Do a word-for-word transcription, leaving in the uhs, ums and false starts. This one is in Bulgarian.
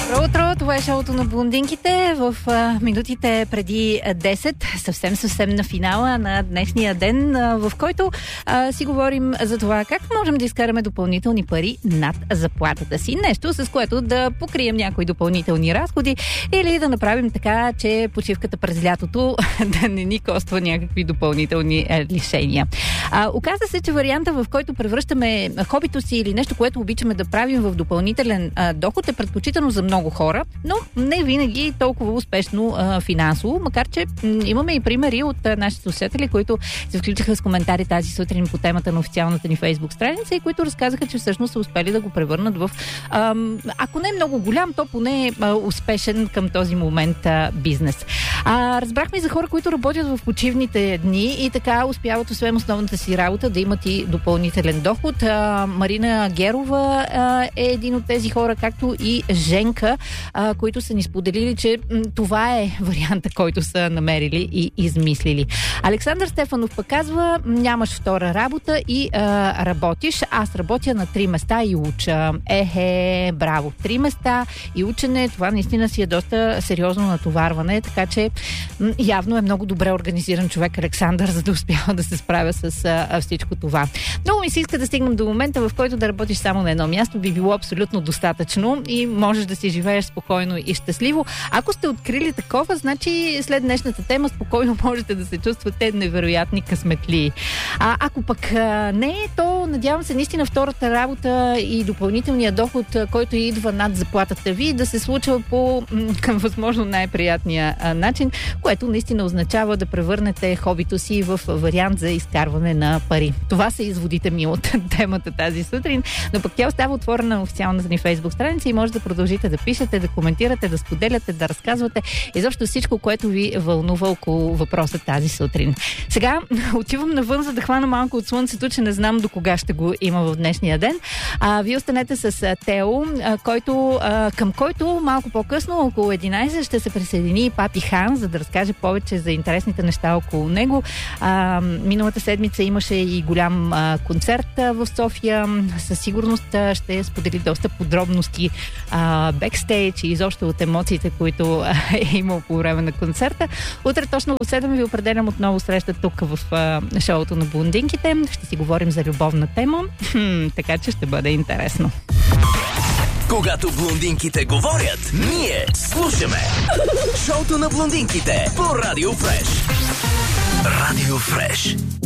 Добро утро, това е шоуто на блондинките в а, минутите преди десет, съвсем съвсем на финала на днешния ден, а, в който а, си говорим за това как можем да изкараме допълнителни пари над заплатата си. Нещо, с което да покрием някои допълнителни разходи или да направим така, че почивката през лятото да не ни коства някакви допълнителни а, лишения. А, оказа се, че варианта, в който превръщаме хобито си или нещо, което обичаме да правим в допълнителен а, доход, е предпочитано за много хора, но не винаги толкова успешно а, финансово, макар че м- имаме и примери от а, нашите слушатели, които се включиха с коментари тази сутрин по темата на официалната ни Фейсбук страница и които разказаха, че всъщност са успели да го превърнат в, а, ако не много голям, то поне а, успешен към този момент а, бизнес. А, разбрахме и за хора, които работят в почивните дни и така успяват, освен основната си работа, да имат и допълнителен доход. А, Марина Герова а, е един от тези хора, както и Женка, а, които са ни споделили, че м, това е варианта, който са намерили и измислили. Александър Стефанов пък казва: нямаш втора работа и а, работиш. Аз работя на три места и уча. Ехе, браво. Три места и учене, това наистина си е доста сериозно натоварване, така че м, явно е много добре организиран човек Александър, за да успява да се справя с а, всичко това. Много ми се иска да стигнем до момента, в който да работиш само на едно място, би било абсолютно достатъчно и можеш да си живееш спокойно и щастливо. Ако сте открили такова, значи след днешната тема спокойно можете да се чувствате невероятни късметли. А ако пък а, не, то надявам се наистина втората работа и допълнителния доход, който идва над заплатата ви, да се случва по м- към възможно най-приятния а, начин, което наистина означава да превърнете хобито си в вариант за изкарване на пари. Това са изводите ми от темата тази сутрин, но пък тя остава отворена на официалната ни Фейсбук страница и може да продължите да пишете, да коментирате, да споделяте, да разказвате и защо всичко, което ви вълнува около въпроса тази сутрин. Сега отивам навън, за да хвана малко от слънцето, че не знам до кога ще го има в днешния ден. А, вие останете с Тео, а, който, а, към който малко по-късно, около единайсет, ще се присъедини Папи Хан, за да разкаже повече за интересните неща около него. А, миналата седмица имаше и голям а, концерт а, в София. Със сигурност а, ще сподели доста подробности а, бекстейдж и изобщо от емоциите, които а, е имал по време на концерта. Утре точно в седем ви определям отново среща тук в а, шоуто на блондинките. Ще си говорим за любовна тема, хм, така че ще бъде интересно. Когато блондинките говорят, ние слушаме. Шоуто на блондинките по Радио Фреш. Радио Фреш.